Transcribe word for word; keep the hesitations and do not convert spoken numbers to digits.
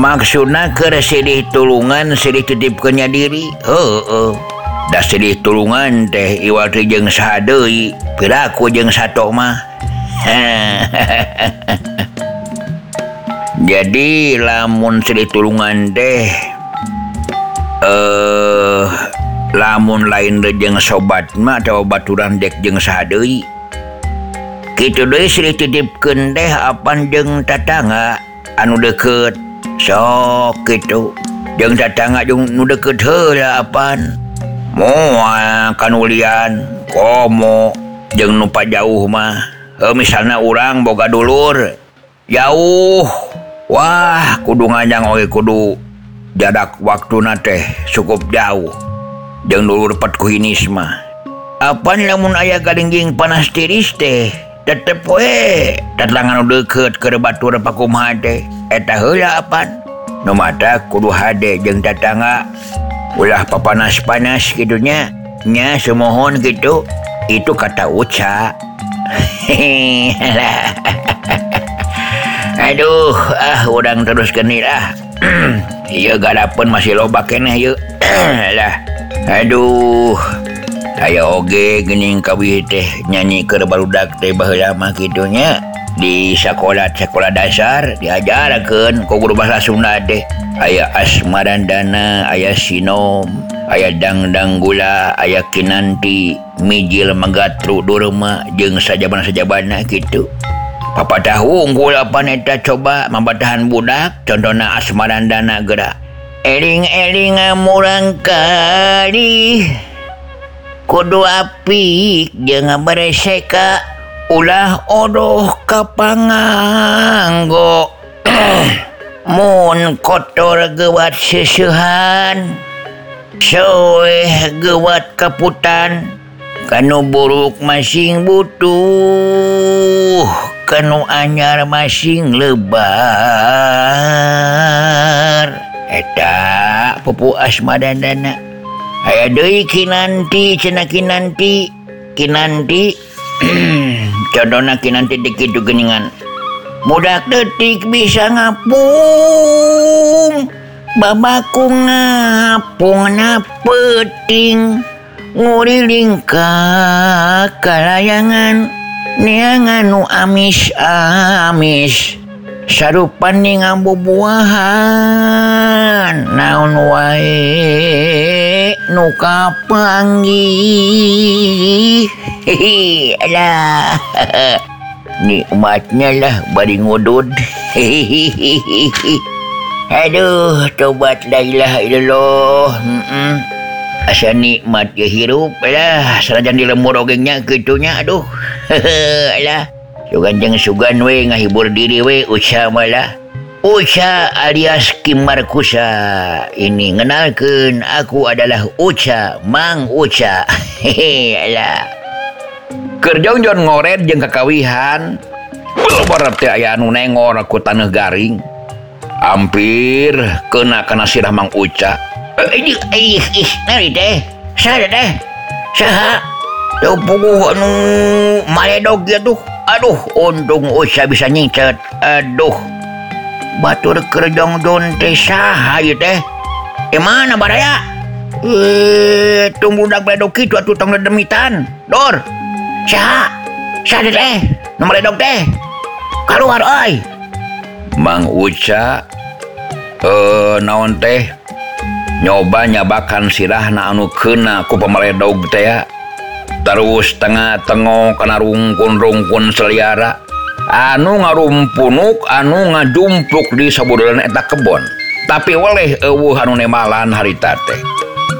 maksudna keur silih tulungan silih titipkeunnya diri. Heueuh. Da silih tulungan teh iwal teh jeung saha deui, piraku jeung sato mah. Jadi lamun silih tulungan teh eh lamun lain jeung sobat mah atau baturan dek jeung saha deui. Kitu deui silih titipkeun teh apan jeung tatangga anu deukeut. Sok kitu. Jeung tatangga jeung nu deukeut heula apan. Moal kanulian komo jeung nu pajauh mah. Heuh misalna urang boga dulur jauh. Wah, kudu ngajang oge kudu jarak waktuna teh cukup jauh. Jeung dulur pet ku hinis mah. Apan lamun aya galingging panas tiris teh tetep we tatangga nu deukeut keur batur pakumaha teh eta heula apan. Nu mata kudu hade jeung tatangga. Ulah papanas-panas gitunya nya semohon gitu. Itu kata Uca. Aduh, ah urang teruskeun lah. Ieu gadapeun masih loba keneh ieu. Lah. Aduh. Aya oge geuning kawih teh nyanyi keur barudak teh baheula mah kitu nya. Di sekolah-sekolah dasar diajarkeun ku guru bahasa Sunda teh. Aya Asmarandana, aya Sinom, aya Dangdang Gula, aya Kinanti, Mijil Magatru Durma jeung sajabana-sajabana kitu. Papatah unggul apa eta coba mambatahan budak contohna Asmarandana geura. Eling-eling murang kali kudu apik jeung ngabareseka ulah odoh ka panganggo. Mun kotor gewat seusehan soeh gewat kaputan kanu buruk masing butuh kanu anyar masing lebar. Eta pupu Asmarandana. Aya deui Kinanti cenah Kinanti Kinanti contohna Kinanti dikitu geuningan. Mudak detik bisa ngapung babaku ngapung na peting nguriling ka kalayangan neangan nu amis-amis sarupan ning bubuahan naon wae nu kapanggih. Hehe, alah. Nikmatnya lah bari ngudud. Aduh, tobat la ilaha illallah. Heeh. Asa nikmat ya hirup lah, sanajan dilembur oge nya kitunya aduh. Alah. Sugan jeung sugan we ngahibur diri we Uca malah. Uca alias Kim Markusa. Ini ngenalkeun aku adalah Uca, Mang Uca. Hehe, alah. Keur jongjon ngoret jeung kakawihan barat teh aya anu nengor ku taneuh garing hampir keuna kana sirah Mang Uca. Ih ih ih nari teh saha teh saha teu puguh anu maledog ya tuh. Aduh untung Uca bisa nyicet. Aduh batur keur jongjon teh saha ieu teh e mana baraya. Eh tung budak beledog kitu atuh tong demitan dor. Saha? Saha teh? Nu maledog teh? Kaluar euy. Mang Uca eh naon teh? Nyoba nyabakan sirahna anu keuna ku pamaledog teh ya. Terus tengah tengok kana rungkun-rungkun seliara anu ngarumpunuk anu ngajumpluk di sabudeulana eta kebon. Tapi weleh eueuh anu nemalan harita teh.